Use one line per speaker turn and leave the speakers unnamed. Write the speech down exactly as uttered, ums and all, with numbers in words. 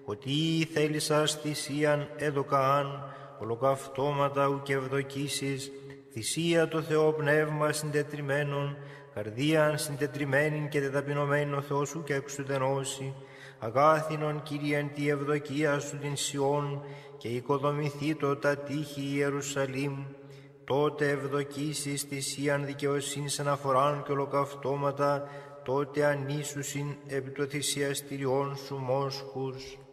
ότι θέλησας θυσίαν έδωκαάν, ολοκαυτώματα ουκ ευδοκίσεις, θυσία το Θεό πνεύμα συντετριμένον, καρδίαν συντετριμένην και τεταπεινωμένην ο Θεός σου και εξουδενώσει, αγάθινον Κύριε εν τη ευδοκία σου την Σιών, και οικοδομηθήτω τα τείχη Ιερουσαλήμ, τότε ευδοκίσεις θυσίαν δικαιοσύνης αναφοράν και ολοκαυτώματα, τότε ανήσουσιν επί το θυσιαστηριών σου μόσχους.